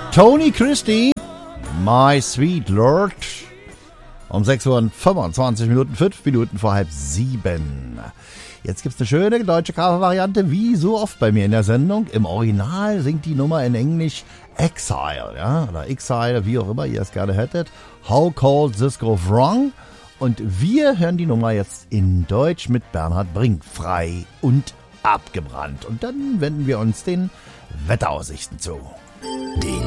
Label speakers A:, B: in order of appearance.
A: Tony Christie, My Sweet Lord. Um 6:25 Uhr, 5 Minuten vor 6:30. Jetzt gibt's eine schöne deutsche Cover-Variante, wie so oft bei mir in der Sendung. Im Original singt die Nummer in Englisch Exile, ja, oder Exile, wie auch immer ihr es gerne hättet. How Cold This Go Wrong. Und wir hören die Nummer jetzt in Deutsch mit Bernhard Brink, frei und abgebrannt. Und dann wenden wir uns den Wetteraussichten zu.
B: Den